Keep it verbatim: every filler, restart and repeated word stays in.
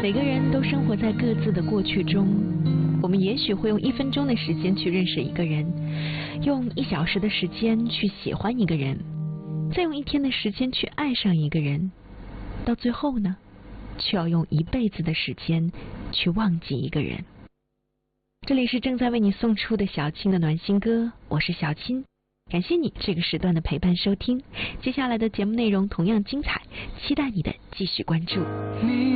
每个人都生活在各自的过去中，我们也许会用一分钟的时间去认识一个人，用一小时的时间去喜欢一个人，再用一天的时间去爱上一个人，到最后呢，却要用一辈子的时间去忘记一个人。这里是正在为你送出的小青的暖心歌，我是小青，感谢你这个时段的陪伴收听，接下来的节目内容同样精彩，期待你的继续关注。